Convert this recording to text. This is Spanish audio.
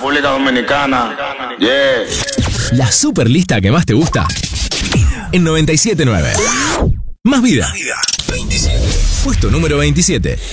República Dominicana. Yeah. La super lista que más te gusta en 97.9. Más vida. Puesto número 27.